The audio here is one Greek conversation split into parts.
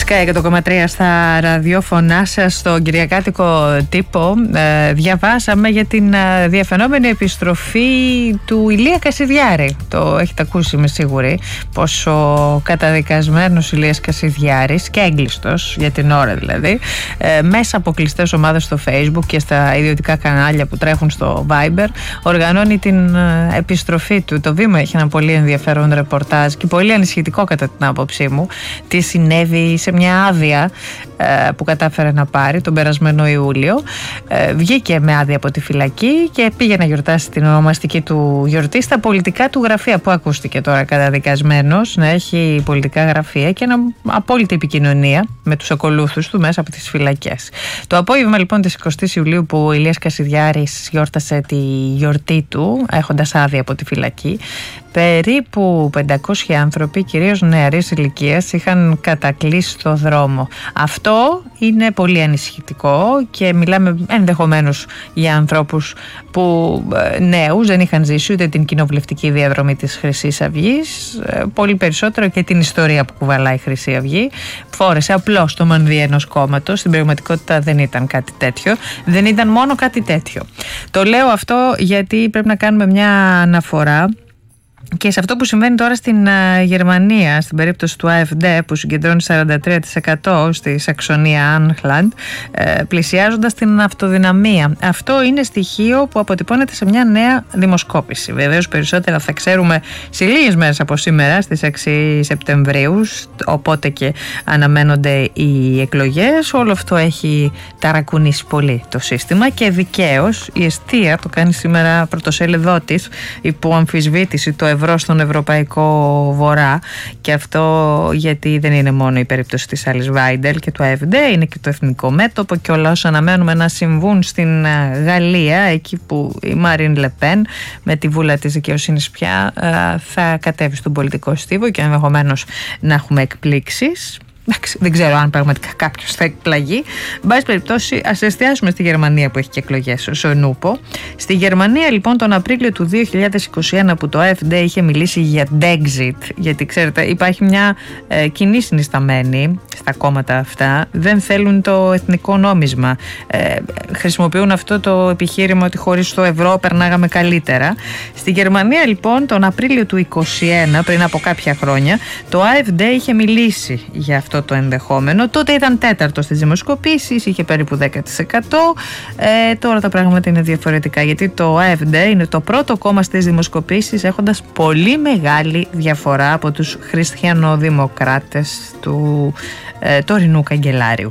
Sky 100,3 στα ραδιόφωνά σας. Στον κυριακάτικο τύπο διαβάσαμε για την διαφαινόμενη επιστροφή του Ηλία Κασιδιάρη. Το έχετε ακούσει, είμαι σίγουρη, πως ο καταδικασμένος Ηλίας Κασιδιάρης, και έγκλειστος για την ώρα δηλαδή, μέσα από κλειστές ομάδες στο Facebook και στα ιδιωτικά κανάλια που τρέχουν στο Viber, οργανώνει την επιστροφή του. Το Βήμα έχει ένα πολύ ενδιαφέρον ρεπορτάζ και πολύ ανησυχητικό κατά την άποψή μου. Τι συνέβη σε μια άδεια που κατάφερε να πάρει τον περασμένο Ιούλιο. Βγήκε με άδεια από τη φυλακή και πήγε να γιορτάσει την ονομαστική του γιορτή στα πολιτικά του γραφεία, που ακούστηκε τώρα καταδικασμένος να έχει πολιτικά γραφεία και απόλυτη επικοινωνία με τους ακολούθους του μέσα από τις φυλακές. Το απόγευμα λοιπόν της 20ης Ιουλίου που ο Ηλίας Κασιδιάρης γιόρτασε τη γιορτή του έχοντας άδεια από τη φυλακή, περίπου 500 άνθρωποι, κυρίως νεαρής ηλικίας, είχαν κατακλείσει στο δρόμο. Αυτό είναι πολύ ανησυχητικό και μιλάμε ενδεχομένως για ανθρώπους που νέους δεν είχαν ζήσει ούτε την κοινοβουλευτική διαδρομή της Χρυσής Αυγής, πολύ περισσότερο και την ιστορία που κουβαλάει η Χρυσή Αυγή. Φόρεσε απλώς το μανδύα ενός κόμματος. Στην πραγματικότητα δεν ήταν κάτι τέτοιο. Δεν ήταν μόνο κάτι τέτοιο. Το λέω αυτό γιατί πρέπει να κάνουμε μια αναφορά και σε αυτό που συμβαίνει τώρα στην Γερμανία, στην περίπτωση του AfD που συγκεντρώνει 43% στη Σαξονία Άνχλαντ, πλησιάζοντας την αυτοδυναμία. Αυτό είναι στοιχείο που αποτυπώνεται σε μια νέα δημοσκόπηση. Βεβαίως περισσότερα θα ξέρουμε σε λίγες μέρες από σήμερα, στις 6 Σεπτεμβρίου, οπότε και αναμένονται οι εκλογές. Όλο αυτό έχει ταρακουνήσει πολύ το σύστημα και δικαίως. Η Εστία το κάνει σήμερα πρωτοσέλιδό της υπό αμφισβήτηση το ευρώ στον Ευρωπαϊκό Βορρά, και αυτό γιατί δεν είναι μόνο η περίπτωση της Alice Weidel και του AfD, είναι και το εθνικό μέτωπο και όλα όσα αναμένουμε να συμβούν στην Γαλλία, εκεί που η Μαρίν Λεπέν με τη βούλα της δικαιοσύνης πια θα κατέβει στον πολιτικό στίβο και ενδεχομένως να έχουμε εκπλήξεις. Δεν ξέρω αν πραγματικά κάποιος θα εκπλαγεί. Εν πάση περιπτώσει, ας εστιάσουμε στη Γερμανία που έχει και εκλογές στο νούπο. Στη Γερμανία λοιπόν τον Απρίλιο του 2021 που το AfD είχε μιλήσει για Dexit, γιατί ξέρετε υπάρχει μια κοινή συνισταμένη στα κόμματα αυτά, δεν θέλουν το εθνικό νόμισμα, χρησιμοποιούν αυτό το επιχείρημα ότι χωρίς το ευρώ περνάγαμε καλύτερα. Στη Γερμανία λοιπόν τον Απρίλιο του 2021, πριν από κάποια χρόνια, το AfD είχε μιλήσει για αυτό το ενδεχόμενο. Τότε ήταν τέταρτο στις δημοσκοπήσεις, είχε περίπου 10%. Τώρα τα πράγματα είναι διαφορετικά, γιατί το AfD είναι το πρώτο κόμμα στις δημοσκοπήσεις έχοντας πολύ μεγάλη διαφορά από τους χριστιανοδημοκράτες του τωρινού καγκελάριου.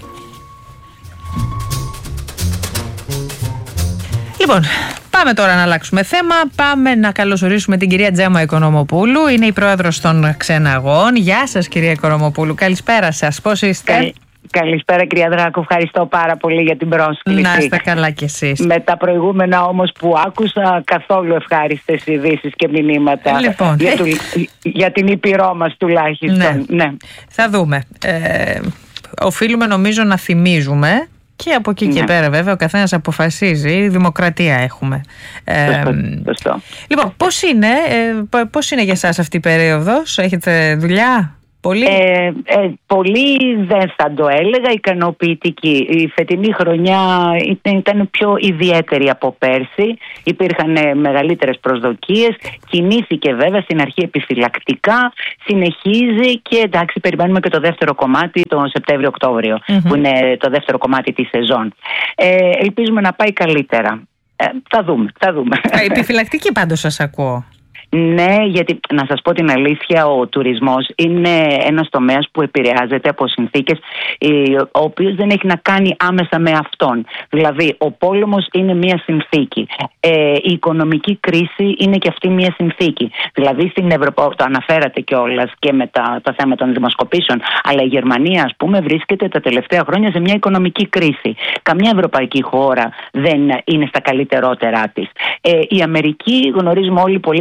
Λοιπόν, πάμε τώρα να αλλάξουμε θέμα. Πάμε να καλωσορίσουμε την κυρία Τζέμα Οικονομοπούλου. Είναι η πρόεδρος των Ξεναγών. Γεια σας κυρία Οικονομοπούλου. Καλησπέρα σας. Πώς είστε? Καλησπέρα κυρία Δράκου. Ευχαριστώ πάρα πολύ για την πρόσκληση. Να είστε καλά κι εσείς. Με τα προηγούμενα όμως που άκουσα, καθόλου ευχάριστες ειδήσεις και μηνύματα. Λοιπόν, για την Ήπειρό μας τουλάχιστον. Ναι. Θα δούμε. Οφείλουμε νομίζω να θυμίζουμε. Και από εκεί και πέρα βέβαια ο καθένας αποφασίζει, δημοκρατία έχουμε. Σωστό. Λοιπόν, πώς είναι για εσάς αυτή η περίοδος, έχετε δουλειά? Πολύ. Πολύ δεν θα το έλεγα, ικανοποιητική. Η φετινή χρονιά ήταν πιο ιδιαίτερη από πέρσι. Υπήρχαν μεγαλύτερες προσδοκίες. Κινήθηκε βέβαια στην αρχή επιφυλακτικά. Συνεχίζει και εντάξει, περιμένουμε και το δεύτερο κομμάτι τον Σεπτέμβριο-Οκτώβριο, που είναι το δεύτερο κομμάτι της σεζόν. Ελπίζουμε να πάει καλύτερα. Θα δούμε. Επιφυλακτική πάντως σας ακούω. Ναι, γιατί να σας πω την αλήθεια, ο τουρισμός είναι ένας τομέας που επηρεάζεται από συνθήκες ο οποίος δεν έχει να κάνει άμεσα με αυτόν. Δηλαδή, ο πόλεμος είναι μία συνθήκη. Η οικονομική κρίση είναι και αυτή μία συνθήκη. Δηλαδή, στην Ευρωπαϊκή, το αναφέρατε κιόλας και με τα θέματα των δημοσκοπήσεων, αλλά η Γερμανία, ας πούμε, βρίσκεται τα τελευταία χρόνια σε μια οικονομική κρίση. Καμιά ευρωπαϊκή χώρα δεν είναι στα καλύτερότερά της. Η Αμερική, γνωρίζουμε όλοι πολύ καλά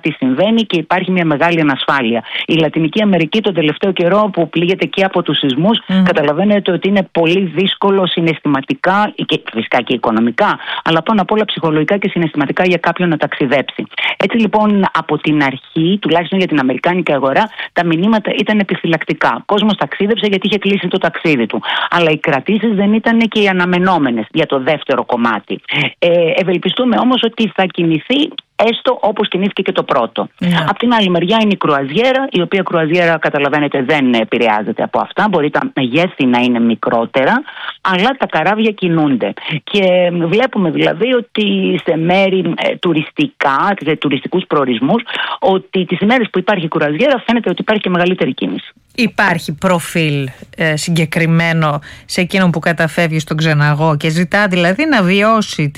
τι συμβαίνει και υπάρχει μια μεγάλη ανασφάλεια. Η Λατινική Αμερική τον τελευταίο καιρό που πλήγεται και από τους σεισμούς, καταλαβαίνετε ότι είναι πολύ δύσκολο συναισθηματικά και φυσικά και οικονομικά, αλλά πάνω απ' όλα ψυχολογικά και συναισθηματικά για κάποιον να ταξιδέψει. Έτσι λοιπόν από την αρχή, τουλάχιστον για την αμερικάνικη αγορά, τα μηνύματα ήταν επιφυλακτικά. Ο κόσμος ταξίδεψε γιατί είχε κλείσει το ταξίδι του. Αλλά οι κρατήσεις δεν ήταν και οι αναμενόμενες για το δεύτερο κομμάτι. Ευελπιστούμε όμως ότι θα κινηθεί έστω όπως κινήθηκε και το πρώτο. Απ' την άλλη μεριά είναι η κρουαζιέρα, η οποία κρουαζιέρα καταλαβαίνετε δεν επηρεάζεται από αυτά. Μπορεί τα μεγέθη να είναι μικρότερα, αλλά τα καράβια κινούνται. Και βλέπουμε δηλαδή ότι σε μέρη τουριστικά, σε τουριστικούς προορισμούς, ότι τις ημέρες που υπάρχει κρουαζιέρα φαίνεται ότι υπάρχει και μεγαλύτερη κίνηση. Υπάρχει προφίλ συγκεκριμένο σε εκείνον που καταφεύγει στον ξεναγό και ζητά δηλαδή να βιώσει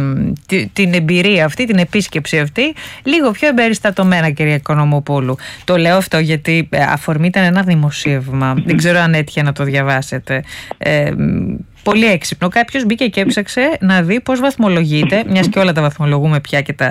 την εμπειρία αυτή, την επίσκεψη αυτή λίγο πιο εμπεριστατωμένα, κυρία Οικονομοπούλου? Το λέω αυτό γιατί αφορμή ήταν ένα δημοσίευμα, δεν ξέρω αν έτυχε να το διαβάσετε, πολύ έξυπνο. Κάποιος μπήκε και έψαξε να δει πώς βαθμολογείται, μιας και όλα τα βαθμολογούμε πια και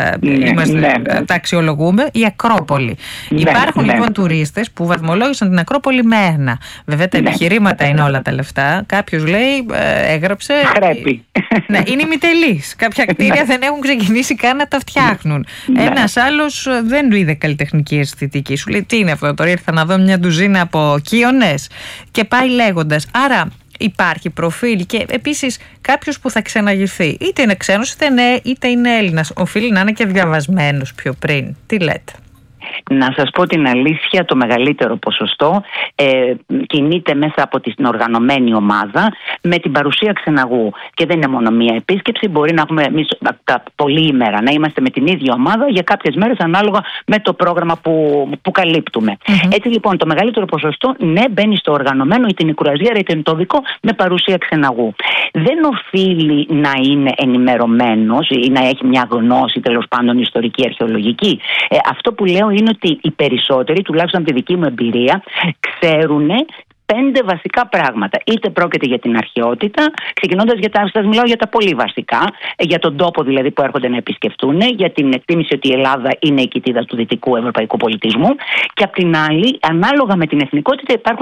τα αξιολογούμε, η Ακρόπολη. Υπάρχουν λοιπόν τουρίστες που βαθμολόγησαν την Ακρόπολη με 1. Βέβαια τα επιχειρήματα είναι όλα τα λεφτά. Κάποιος λέει, έγραψε. Χρέπει. Ναι, είναι ημιτελής. Κάποια κτίρια δεν έχουν ξεκινήσει καν να τα φτιάχνουν. Ένας άλλος δεν του είδε καλλιτεχνική αισθητική. Σου λέει, τι είναι αυτό, τώρα ήρθα να δω μια ντουζίνα από κύονες. Και πάει λέγοντας. Άρα υπάρχει προφίλ και επίσης κάποιος που θα ξεναγηθεί, είτε είναι ξένος είτε είναι Έλληνας, οφείλει να είναι και διαβασμένος πιο πριν. Τι λέτε? Να σας πω την αλήθεια, το μεγαλύτερο ποσοστό κινείται μέσα από την οργανωμένη ομάδα με την παρουσία ξεναγού. Και δεν είναι μόνο μία επίσκεψη, μπορεί να έχουμε εμείς τα πολλή ημέρα να είμαστε με την ίδια ομάδα για κάποιες μέρες ανάλογα με το πρόγραμμα που καλύπτουμε. Έτσι λοιπόν το μεγαλύτερο ποσοστό μπαίνει στο οργανωμένο, είτε είναι η κρουαζιέρα είτε είναι το δικό, με παρουσία ξεναγού. Δεν οφείλει να είναι ενημερωμένος ή να έχει μια γνώση τέλος πάντων ιστορική, αρχαιολογική. Αυτό που λέω είναι ότι οι περισσότεροι, τουλάχιστον από τη δική μου εμπειρία, ξέρουν 5 βασικά πράγματα. Είτε πρόκειται για την αρχαιότητα, ξεκινώντας σας μιλάω για τα πολύ βασικά, για τον τόπο δηλαδή που έρχονται να επισκεφτούν, για την εκτίμηση ότι η Ελλάδα είναι η κοιτίδα του δυτικού ευρωπαϊκού πολιτισμού, και απ' την άλλη, ανάλογα με την εθνικότητα, υπάρχουν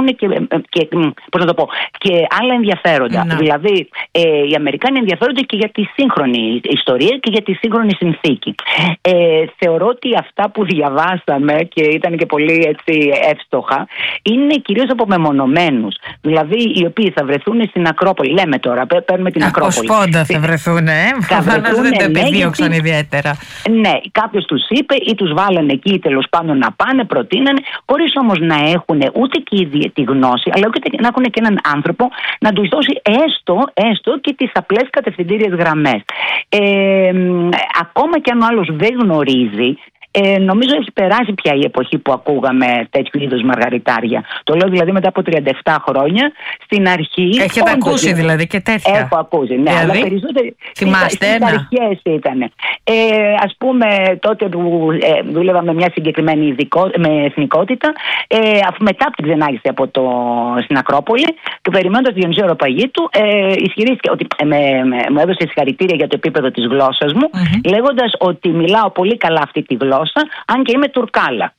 και άλλα ενδιαφέροντα. Δηλαδή, οι Αμερικάνοι ενδιαφέρονται και για τη σύγχρονη ιστορία και για τη σύγχρονη συνθήκη. Θεωρώ ότι αυτά που διαβάσαμε και ήταν και πολύ έτσι εύστοχα, είναι κυρίως απομεμονωμένα. Δηλαδή οι οποίοι θα βρεθούν στην Ακρόπολη. Λέμε τώρα, παίρνουμε την Ακρόπολη. Πόντα θα βρεθούν, προφανώς δεν το επιδίωξαν ιδιαίτερα. Ναι, κάποιος τους είπε ή τους βάλανε εκεί τέλος πάντων να πάνε, προτείνανε, χωρίς όμως να έχουν ούτε και τη γνώση, αλλά ούτε να έχουν και έναν άνθρωπο να τους δώσει έστω και τις απλές κατευθυντήριες γραμμές. Ακόμα και αν ο άλλος δεν γνωρίζει, νομίζω έχει περάσει πια η εποχή που ακούγαμε τέτοιου είδους μαργαριτάρια. Το λέω δηλαδή μετά από 37 χρόνια. Στην αρχή. Έχετε ακούσει δηλαδή και τέτοια? Έχω ακούσει, ναι, δηλαδή, αλλά περισσότερο θυμάστε στις αρχές ήταν. Ας πούμε τότε που δούλευα με μια συγκεκριμένη εθνικότητα, αφού μετά από την ξενάγηση στην Ακρόπολη και περιμένοντας τον Διονυσίο Αεροπαγίτου, ισχυρίστηκε ότι μου έδωσε συγχαρητήρια για το επίπεδο της γλώσσας μου, λέγοντας ότι μιλάω πολύ καλά αυτή τη γλώσσα, αν και είμαι Τουρκάλα.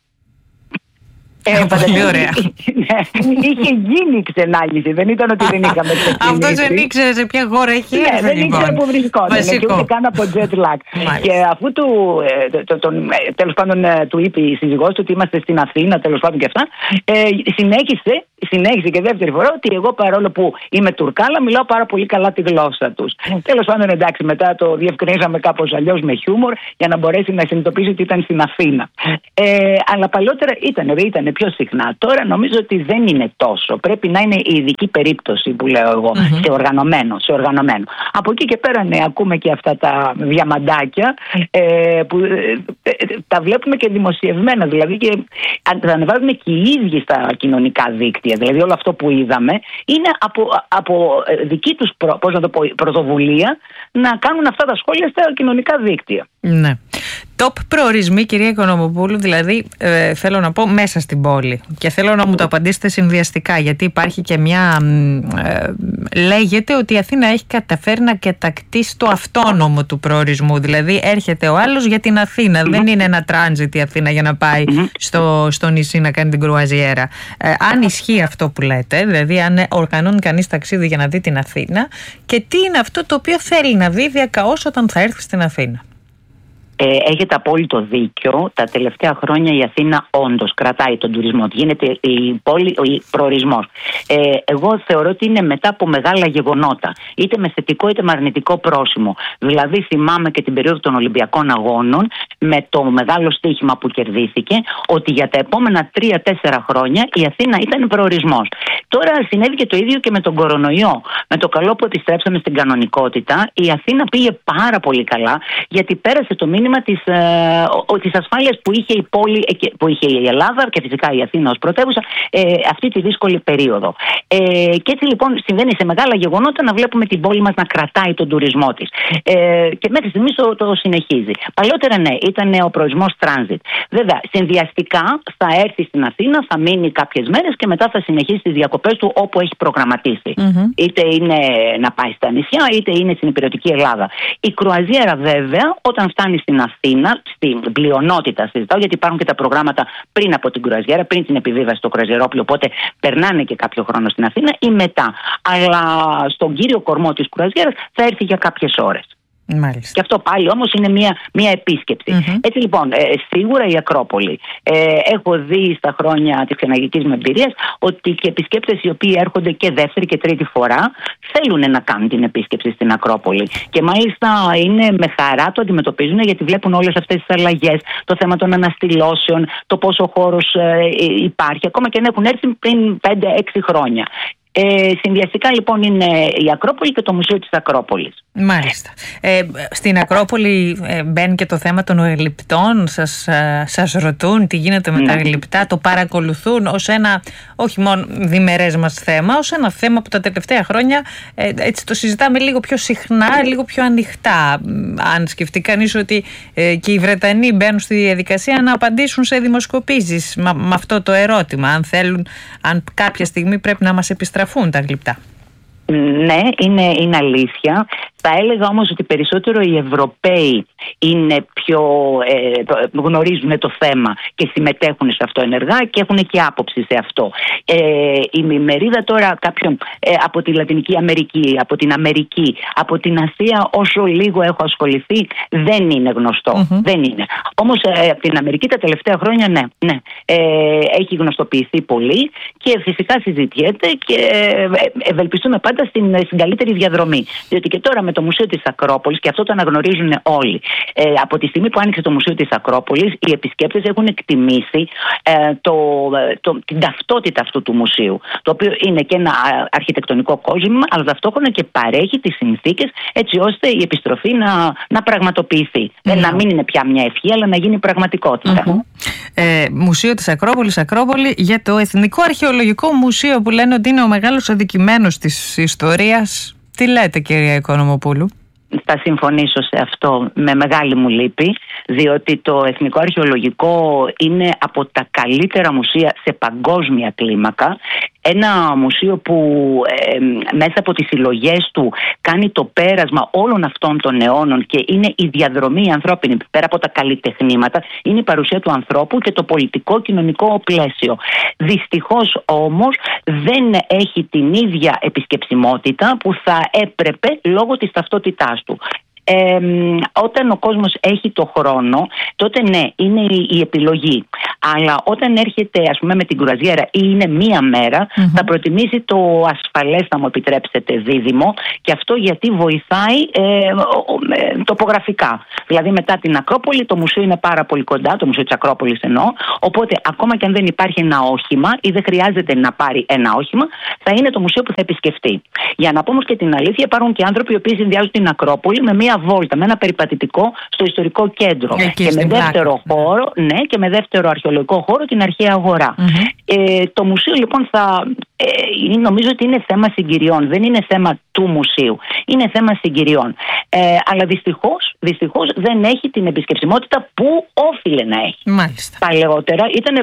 Πολύ ωραία. Είχε γίνει ξενάγηση, δεν ήταν ότι δεν είχαμε ξεκινήσει. Αυτός δεν ήξερε σε ποια χώρα έχει έρθει. Δεν ήξερε που βρισκόταν και ούτε καν από jet lag. Και αφού τέλος πάντων του είπε η σύζυγός του ότι είμαστε στην Αθήνα, τέλος πάντων και αυτά, συνέχισε και δεύτερη φορά ότι εγώ, παρόλο που είμαι Τουρκάλα, μιλάω πάρα πολύ καλά τη γλώσσα τους. Τέλος πάντων, εντάξει, μετά το διευκρινίζαμε κάπως αλλιώς με χιούμορ για να μπορέσει να συνειδητοποιήσει ότι ήταν στην Αθήνα. Αλλά παλιότερα ήταν πιο συχνά. Τώρα νομίζω ότι δεν είναι τόσο. Πρέπει να είναι η ειδική περίπτωση που λέω εγώ, σε οργανωμένο. Από εκεί και πέρα, ναι, ακούμε και αυτά τα διαμαντάκια που τα βλέπουμε και δημοσιευμένα. Δηλαδή και τα ανεβάζουμε και οι ίδιοι στα κοινωνικά δίκτυα. Δηλαδή όλο αυτό που είδαμε είναι από δική τους πρωτοβουλία να κάνουν αυτά τα σχόλια στα κοινωνικά δίκτυα. Ναι. Top προορισμοί, κυρία Οικονομοπούλου, δηλαδή θέλω να πω μέσα στην πόλη, και θέλω να μου το απαντήσετε συνδυαστικά, γιατί υπάρχει και μια λέγεται ότι η Αθήνα έχει καταφέρει να κατακτήσει το αυτόνομο του προορισμού, δηλαδή έρχεται ο άλλος για την Αθήνα, δεν είναι ένα τράνζιτ η Αθήνα για να πάει στο νησί να κάνει την κρουαζιέρα. Αν ισχύει αυτό που λέτε, δηλαδή αν οργανώνει κανείς ταξίδι για να δει την Αθήνα, και τι είναι αυτό το οποίο θέλει να δει διακαώς όταν θα έρθει στην Αθήνα? Έχετε απόλυτο δίκιο. Τα τελευταία χρόνια η Αθήνα όντως κρατάει τον τουρισμό. Γίνεται η πόλη προορισμός. Εγώ θεωρώ ότι είναι μετά από μεγάλα γεγονότα, είτε με θετικό είτε με αρνητικό πρόσημο. Δηλαδή, θυμάμαι και την περίοδο των Ολυμπιακών Αγώνων, με το μεγάλο στοίχημα που κερδίθηκε, ότι για τα επόμενα 3-4 χρόνια η Αθήνα ήταν προορισμός. Τώρα συνέβη και το ίδιο και με τον κορονοϊό. Με το καλό που επιστρέψαμε στην κανονικότητα, η Αθήνα πήγε πάρα πολύ καλά, γιατί πέρασε το μήνυμα της ασφάλειας που είχε η πόλη, που είχε η Ελλάδα και φυσικά η Αθήνα ως πρωτεύουσα αυτή τη δύσκολη περίοδο. Και έτσι λοιπόν συμβαίνει σε μεγάλα γεγονότα να βλέπουμε την πόλη μας να κρατάει τον τουρισμό της. Και μέχρι στιγμής το συνεχίζει. Παλιότερα ναι, ήταν ο προορισμός transit. Βέβαια, συνδυαστικά θα έρθει στην Αθήνα, θα μείνει κάποιες μέρες και μετά θα συνεχίσει τις διακοπές του όπου έχει προγραμματίσει. Είτε είναι να πάει στα νησιά, είτε είναι στην υπηρετική Ελλάδα. Η κρουαζιέρα βέβαια, όταν φτάνει στην Αθήνα, στην πλειονότητα συζητάω, γιατί υπάρχουν και τα προγράμματα πριν από την κρουαζιέρα, πριν την επιβίβαση στο κρουαζιερόπλαιο, οπότε περνάνε και κάποιο χρόνο στην Αθήνα ή μετά. Αλλά στον κύριο κορμό της κρουαζιέρας θα έρθει για κάποιες ώρες. Μάλιστα. Και αυτό πάλι όμως είναι μια επίσκεψη. Έτσι λοιπόν, σίγουρα η Ακρόπολη. Έχω δει στα χρόνια της ξεναγικής μου εμπειρίας ότι και επισκέπτες οι οποίοι έρχονται και δεύτερη και τρίτη φορά θέλουν να κάνουν την επίσκεψη στην Ακρόπολη. Και μάλιστα είναι με χαρά το αντιμετωπίζουν, γιατί βλέπουν όλες αυτές τις αλλαγές, το θέμα των αναστηλώσεων, το πόσο χώρος υπάρχει, ακόμα και αν έχουν έρθει πριν 5-6 χρόνια. Συνδυαστικά λοιπόν είναι η Ακρόπολη και το Μουσείο της Ακρόπολης. Μάλιστα. Στην Ακρόπολη μπαίνει και το θέμα των γλυπτών. Σας ρωτούν τι γίνεται με τα γλυπτά, το παρακολουθούν ως ένα όχι μόνο διμερές μας θέμα, ως ένα θέμα που τα τελευταία χρόνια έτσι το συζητάμε λίγο πιο συχνά, λίγο πιο ανοιχτά. Αν σκεφτεί κανείς ότι και οι Βρετανοί μπαίνουν στη διαδικασία να απαντήσουν σε δημοσκοπήσεις με αυτό το ερώτημα, αν θέλουν, αν κάποια στιγμή πρέπει να μας επιστραφούν τα γλυπτά. Ναι, είναι αλήθεια. Θα έλεγα όμως ότι περισσότερο οι Ευρωπαίοι είναι γνωρίζουν το θέμα και συμμετέχουν σε αυτό ενεργά και έχουν και άποψη σε αυτό. Η μερίδα τώρα κάποιων από τη Λατινική Αμερική, από την Αμερική, από την Ασία, όσο λίγο έχω ασχοληθεί, δεν είναι γνωστό. Δεν είναι. Όμως από την Αμερική τα τελευταία χρόνια ναι. Έχει γνωστοποιηθεί πολύ και φυσικά συζητιέται και ευελπιστούμε πάντα στην καλύτερη διαδρομή. Διότι και τώρα με το Μουσείο της Ακρόπολης, και αυτό το αναγνωρίζουν όλοι, από τη στιγμή που άνοιξε το Μουσείο της Ακρόπολης, οι επισκέπτες έχουν εκτιμήσει την ταυτότητα αυτού του μουσείου, το οποίο είναι και ένα αρχιτεκτονικό κόσμημα, αλλά ταυτόχρονα και παρέχει τις συνθήκες έτσι ώστε η επιστροφή να πραγματοποιηθεί. Να μην είναι πια μια ευχή, αλλά να γίνει πραγματικότητα. Μουσείο της Ακρόπολης, Ακρόπολη, για το Εθνικό Αρχαιολογικό Μουσείο που λένε ότι είναι ο μεγάλος αδικημένος της ιστορίας. Τι λέτε, κυρία Οικονομοπούλου? Θα συμφωνήσω σε αυτό με μεγάλη μου λύπη, διότι το Εθνικό Αρχαιολογικό είναι από τα καλύτερα μουσεία σε παγκόσμια κλίμακα. Ένα μουσείο που μέσα από τις συλλογές του κάνει το πέρασμα όλων αυτών των αιώνων και είναι η διαδρομή ανθρώπινη, πέρα από τα καλλιτεχνήματα, είναι η παρουσία του ανθρώπου και το πολιτικό-κοινωνικό πλαίσιο. Δυστυχώς όμως δεν έχει την ίδια επισκεψιμότητα που θα έπρεπε λόγω της ταυτότητάς του. Όταν ο κόσμος έχει το χρόνο, τότε ναι, είναι η επιλογή. Αλλά όταν έρχεται, ας πούμε, με την κρουαζιέρα ή είναι μία μέρα, θα προτιμήσει το ασφαλές, θα μου επιτρέψετε, δίδυμο, και αυτό γιατί βοηθάει τοπογραφικά. Δηλαδή μετά την Ακρόπολη το μουσείο είναι πάρα πολύ κοντά, το Μουσείο της Ακρόπολης εννοώ, οπότε ακόμα και αν δεν υπάρχει ένα όχημα ή δεν χρειάζεται να πάρει ένα όχημα, θα είναι το μουσείο που θα επισκεφτεί. Για να πω όμως και την αλήθεια, υπάρχουν και άνθρωποι οι οποίοι συνδυάζουν την Ακρόπολη με μία βόλτα, με ένα περιπατητικό στο ιστορικό κέντρο. Και με δεύτερο χώρο, ναι, και με δεύτερο αρχαιολογικό χώρο την αρχαία αγορά. Το μουσείο λοιπόν νομίζω ότι είναι θέμα συγκυριών. Δεν είναι θέμα του μουσείου. Είναι θέμα συγκυριών. Αλλά δυστυχώς δεν έχει την επισκεψιμότητα που όφιλε να έχει. Μάλιστα. Παλαιότερα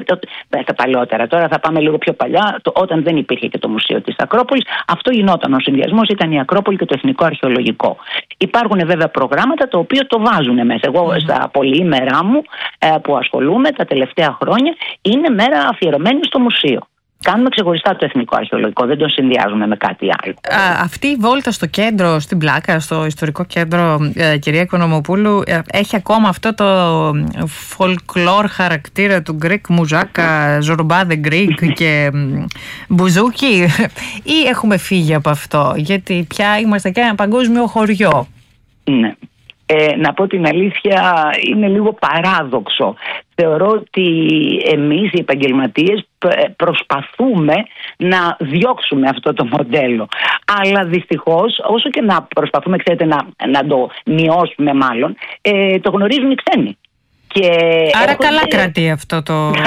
τώρα θα πάμε λίγο πιο παλιά, όταν δεν υπήρχε και το Μουσείο της Ακρόπολης, αυτό γινόταν ο συνδυασμός, ήταν η Ακρόπολη και το Εθνικό Αρχαιολογικό. Υπάρχουν βέβαια προγράμματα τα οποία το βάζουν μέσα. Εγώ στα πολυήμερά μου που ασχολούμαι τα τελευταία χρόνια, είναι μέρα αφιερωμένη στο μουσείο. Κάνουμε ξεχωριστά το Εθνικό Αρχαιολογικό, δεν τον συνδυάζουμε με κάτι άλλο. Αυτή η βόλτα στο κέντρο, στην Πλάκα, στο ιστορικό κέντρο, κυρία Οικονομοπούλου, έχει ακόμα αυτό το folklore χαρακτήρα του Greek μουζάκα, Zorba the Greek και μπουζούκι, ή έχουμε φύγει από αυτό, γιατί πια είμαστε και ένα παγκόσμιο χωριό? Ναι. Να πω την αλήθεια, είναι λίγο παράδοξο. Θεωρώ ότι εμείς οι επαγγελματίες προσπαθούμε να διώξουμε αυτό το μοντέλο. Αλλά δυστυχώς, όσο και να προσπαθούμε, ξέρετε, να το μειώσουμε μάλλον, το γνωρίζουν οι ξένοι. Άρα καλά κρατεί αυτό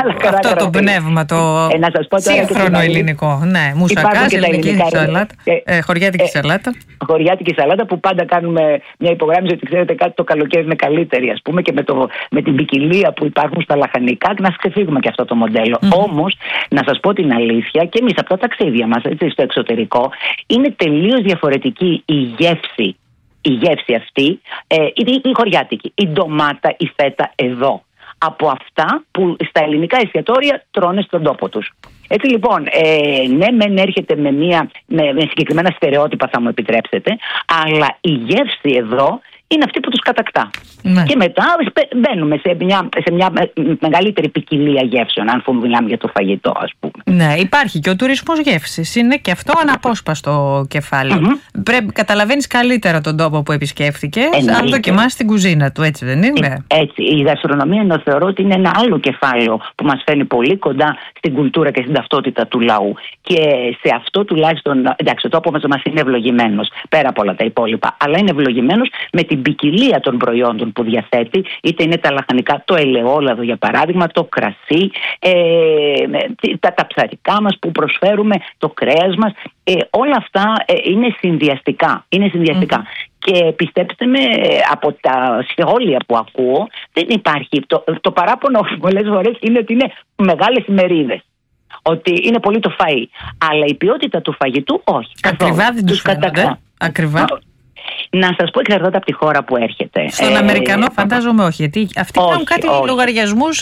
το πνεύμα, το σύγχρονο ελληνικό. Ναι, μουσακάς, ελληνική σαλάτα, χωριάτικη σαλάτα. Χωριάτικη σαλάτα, που πάντα κάνουμε μια υπογράμμιση ότι ξέρετε κάτι, το καλοκαίρι είναι καλύτερη, ας πούμε, και με την ποικιλία που υπάρχουν στα λαχανικά, να ξεφύγουμε και αυτό το μοντέλο. Όμως, να σας πω την αλήθεια, και εμείς από τα ταξίδια μας, έτσι, στο εξωτερικό, είναι τελείως διαφορετική η γεύση. Η γεύση αυτή, η χωριάτικη, η ντομάτα, η φέτα εδώ, από αυτά που στα ελληνικά εστιατόρια τρώνε στον τόπο τους. Έτσι λοιπόν, ναι, μεν έρχεται με συγκεκριμένα στερεότυπα, θα μου επιτρέψετε, αλλά η γεύση εδώ είναι αυτή που τους κατακτά. Ναι. Και μετά μπαίνουμε σε μια μεγαλύτερη ποικιλία γεύσεων, αν μιλάμε για το φαγητό, ας πούμε. Ναι, υπάρχει και ο τουρισμός γεύσης. Είναι και αυτό αναπόσπαστο κεφάλαιο. Καταλαβαίνεις καλύτερα τον τόπο που επισκέφθηκες, αν δοκιμάσεις την κουζίνα του, έτσι δεν είναι? Έτσι. Η γαστρονομία θεωρώ ότι είναι ένα άλλο κεφάλαιο που μας φέρνει πολύ κοντά στην κουλτούρα και στην ταυτότητα του λαού. Και σε αυτό τουλάχιστον, εντάξει, ο τόπος μας είναι ευλογημένος, πέρα από όλα τα υπόλοιπα, αλλά είναι ευλογημένος με την ποικιλία των προϊόντων που διαθέτει, είτε είναι τα λαχανικά, το ελαιόλαδο για παράδειγμα, το κρασί, τα ψαρικά μας που προσφέρουμε, το κρέας μας, όλα αυτά είναι συνδυαστικά. Και πιστέψτε με, από τα σχόλια που ακούω, δεν υπάρχει. Το παράπονο πολλές φορές είναι ότι είναι μεγάλες ημερίδες. Ότι είναι πολύ το φαΐ. Αλλά η ποιότητα του φαγητού όχι. Ακριβά δεν τους φαίνονται. Ακριβά. Να σας πω, εξαρτάται από τη χώρα που έρχεται. Στον Αμερικανό φαντάζομαι όχι, γιατί αυτοί κάνουν κάτι λογαριασμούς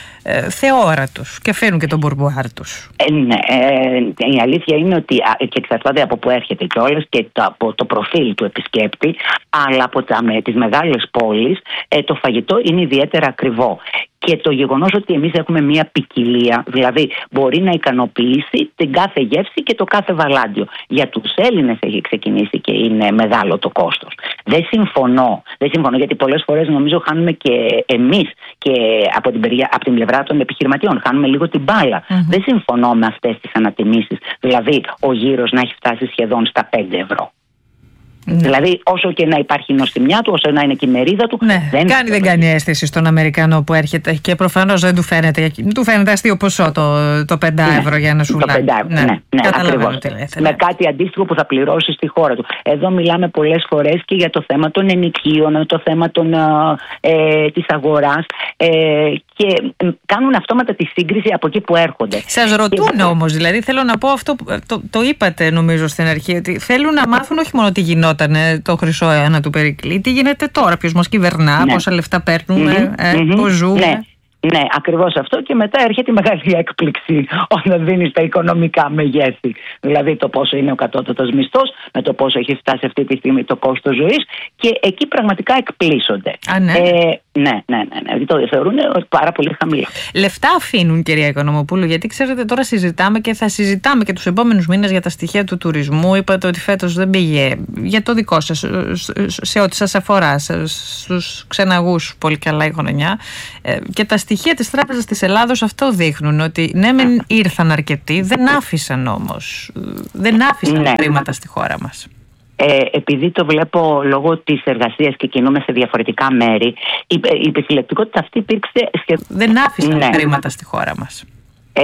θεόρατους και φέρνουν και τον μπουρμπουάρ τους. Ναι, η αλήθεια είναι ότι και εξαρτάται από που έρχεται κιόλας και από το προφίλ του επισκέπτη, αλλά από τις μεγάλες πόλεις το φαγητό είναι ιδιαίτερα ακριβό. Και το γεγονός ότι εμείς έχουμε μια ποικιλία, δηλαδή μπορεί να ικανοποιήσει την κάθε γεύση και το κάθε βαλάντιο. Για τους Έλληνες έχει ξεκινήσει και είναι μεγάλο το κόστος. Δεν συμφωνώ, γιατί πολλές φορές νομίζω χάνουμε και εμείς και από την πλευρά των επιχειρηματιών. Χάνουμε λίγο την μπάλα. Δεν συμφωνώ με αυτές τις ανατιμήσεις. Δηλαδή ο γύρος να έχει φτάσει σχεδόν στα 5 ευρώ. Δηλαδή, όσο και να υπάρχει η νοστιμιά του, όσο να είναι και η μερίδα του. Ναι, δεν κάνει αίσθηση στον Αμερικανό που έρχεται και προφανώς δεν του φαίνεται. Του φαίνεται αστείο ποσό το 5 ευρώ για ένα σουλάκι. Ναι, ακριβώς. Με κάτι αντίστοιχο που θα πληρώσει στη χώρα του. Εδώ μιλάμε πολλές φορές και για το θέμα των ενοικίων, το θέμα της αγοράς. Και κάνουν αυτόματα τη σύγκριση από εκεί που έρχονται. Σας ρωτούν όμως, δηλαδή θέλω να πω αυτό, το είπατε νομίζω στην αρχή, ότι θέλουν να μάθουν όχι μόνο τι γινόταν το χρυσό αιώνα του Περικλή, τι γίνεται τώρα, ποιος μας κυβερνά, πόσα λεφτά παίρνουμε, πώς ζούμε. Ναι, ακριβώς αυτό, και μετά έρχεται η μεγάλη έκπληξη όταν δίνεις τα οικονομικά μεγέθη. Δηλαδή το πόσο είναι ο κατώτατος μισθός, με το πόσο έχει φτάσει αυτή τη στιγμή το κόστος ζωής, και εκεί πραγματικά εκπλήσονται. Ναι. Το θεωρούν πάρα πολύ χαμηλά. Λεφτά αφήνουν, κυρία Οικονομοπούλου, γιατί ξέρετε τώρα συζητάμε και θα συζητάμε και τους επόμενους μήνες για τα στοιχεία του τουρισμού. Είπατε ότι φέτος δεν πήγε για το δικό σας, σε ό,τι σας αφορά, στους ξεναγούς πολύ καλά η χρονιά. Και τα στοιχεία της Τράπεζας της Ελλάδος αυτό δείχνουν, ότι ναι μεν ήρθαν αρκετοί, δεν άφησαν όμως, χρήματα στη χώρα μας. Επειδή το βλέπω λόγω της εργασίας και κινούμε σε διαφορετικά μέρη, η επιφυλακτικότητα αυτή υπήρξε δεν άφησαν χρήματα στη χώρα μας.